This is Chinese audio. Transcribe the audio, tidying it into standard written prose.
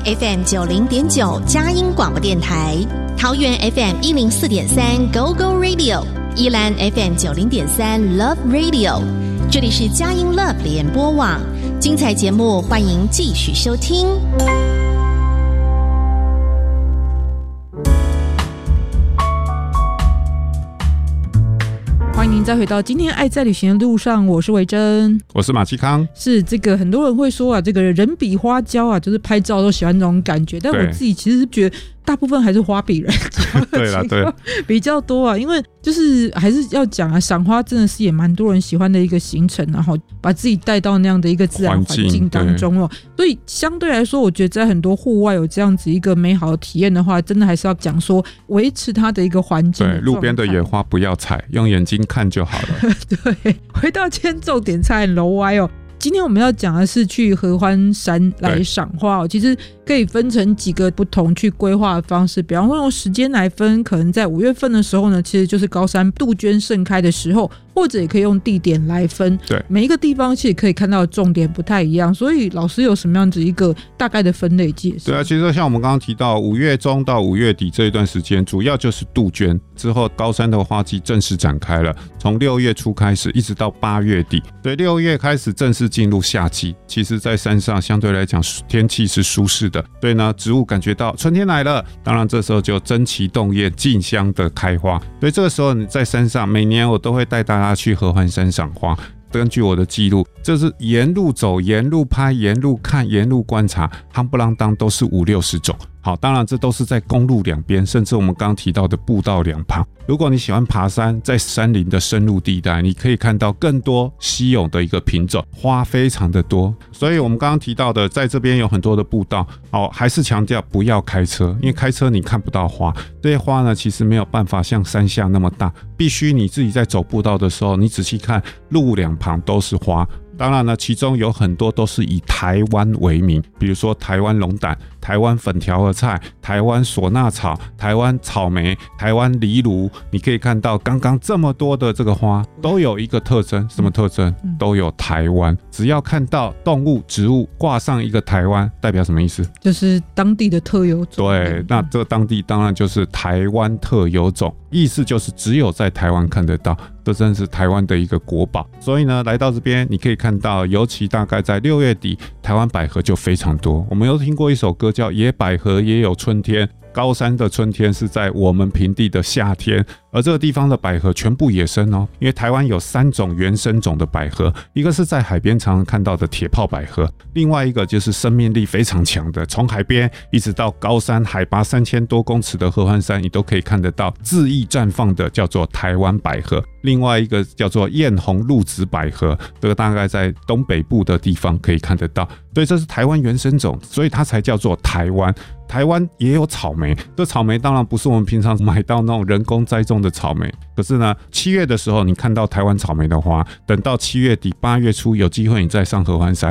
FM 90.9佳音广播电台，桃园 FM 104.3 Go Go Radio， 宜兰 FM 90.3 Love Radio。这里是佳音 Love 联播网，精彩节目欢迎继续收听。 欢迎您再回到今天爱在旅行的路上，我是维珍， 我是马继康。 是这个很多人会说啊，这个人比花娇啊，就是拍照都喜欢这种感觉，但我自己其实觉得大部分还是花比人娇对啦，对，比较多啊。因为就是还是要讲啊，赏花真的是也蛮多人喜欢的一个行程，然后把自己带到那样的一个自然环境当中哦。所以相对来说，我觉得在很多户外有这样子一个美好的体验的话，真的还是要讲说维持它的一个环境的状态。 对，路边的野花不要采，用眼睛看就好了。 对，回到今天重点差点楼歪哦。今天我们要讲的是去合欢山来赏花哦，其实可以分成几个不同去规划的方式。比方说用时间来分，可能在5月份的时候呢，其实就是高山杜鹃盛开的时候，或者也可以用地点来分。 对， 每一个地方其实可以看到的重点不太一样，所以老师有什么样子一个大概的分类介绍？ 对啊，其实像我们刚刚提到5月中到5月底这一段时间，主要就是杜鹃，之后高山的花季正式展开了，从6月初开始一直到8月底。对，6月开始正式进入夏季，其实在山上相对来讲天气是舒适的，所以呢植物感觉到春天来了，当然这时候就争奇斗艳，竞相的开花。所以这个时候你在山上，每年我都会带大家去合欢山赏花。根据我的记录，这是沿路走、沿路拍、沿路看、沿路观察，夯不啷当都是50-60种。好，当然这都是在公路两边，甚至我们刚刚提到的步道两旁。如果你喜欢爬山，在山林的深入地带，你可以看到更多稀有的一个品种，花非常的多。所以我们刚刚提到的，在这边有很多的步道，还是强调不要开车，因为开车你看不到花。这些花呢，其实没有办法像山下那么大，必须你自己在走步道的时候，你仔细看，路两旁都是花。当然呢，其中有很多都是以台湾为名，比如说台湾龙胆、台湾粉条儿菜、台湾唢呐草、台湾草莓、台湾藜芦。你可以看到刚刚这么多的这个花都有一个特征，什么特征？都有台湾。只要看到动物、植物挂上一个台湾，代表什么意思？ 就是当地的特有种。 对，那这当地当然就是台湾特有种，意思就是只有在台湾看得到，这真是台湾的一个国宝。所以呢，来到这边你可以看到，尤其大概在6月底，台湾百合就非常多。我们有听过一首歌叫《野百合也有春天》，高山的春天是在我们平地的夏天，而这个地方的百合全部野生哦，因为台湾有3种原生种的百合，一个是在海边常常看到的铁炮百合，另外一个就是生命力非常强的，从海边一直到高山海拔3000多公尺的合欢山，你都可以看得到恣意绽放的，叫做台湾百合。另外一个叫做艳红露子百合，这个大概在东北部的地方可以看得到，所以这是台湾原生种，所以它才叫做台湾。台湾也有草莓，这草莓当然不是我们平常买到那种人工栽种的草莓，可是呢7月的时候你看到台湾草莓的花，等到7月底8月初有机会你再上合欢山，